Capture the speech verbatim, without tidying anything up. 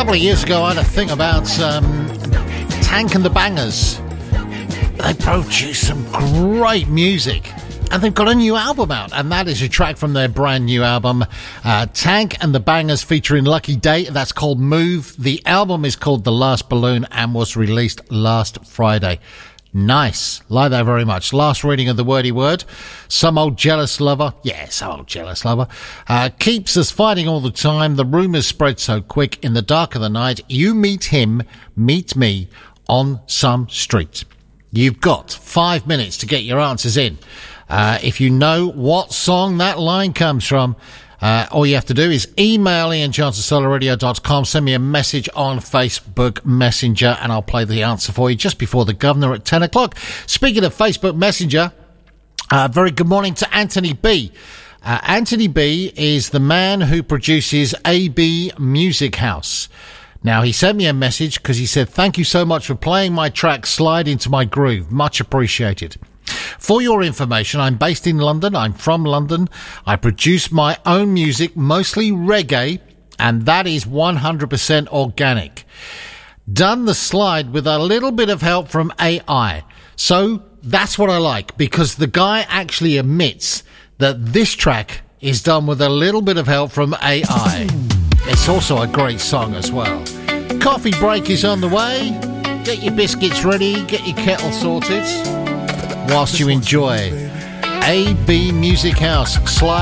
couple of years ago, I had a thing about um, Tank and the Bangers. They produce some great music, and they've got a new album out, and that is a track from their brand new album, uh, Tank and the Bangers, featuring Lucky Day. That's called Move. The album is called The Last Balloon and was released last Friday. Nice. Like that very much. Last reading of the wordy word. Some old jealous lover. Yeah, some old jealous lover. Uh, keeps us fighting all the time. The rumours spread so quick. In the dark of the night, you meet him, meet me on some street. You've got five minutes to get your answers in. Uh, if you know what song that line comes from, Uh, all you have to do is email ian johnson solar radio dot com, send me a message on Facebook Messenger, and I'll play the answer for you just before the governor at ten o'clock. Speaking of Facebook Messenger, uh, very good morning to Anthony B. Uh, Anthony B is the man who produces A B Music House. Now, he sent me a message because he said, thank you so much for playing my track Slide Into My Groove. Much appreciated. For your information, I'm based in London. I'm from London. I produce my own music, mostly reggae, and that is one hundred percent organic. Done the slide with a little bit of help from A I. So that's what I like, because the guy actually admits that this track is done with a little bit of help from A I. It's also a great song as well. Coffee break is on the way. Get your biscuits ready, get your kettle sorted, whilst you enjoy A B Music House. Slide